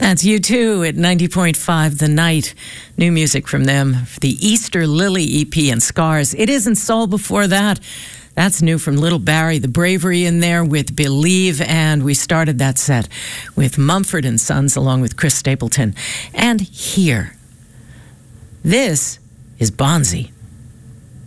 That's U2 at 90.5 The Night. New music from them, the Easter Lily EP and Scars. It Isn't Soul before that. That's new from Little Barry, the Bravery in there with Believe, and we started that set with Mumford & Sons along with Chris Stapleton. And here, this is Bonzi.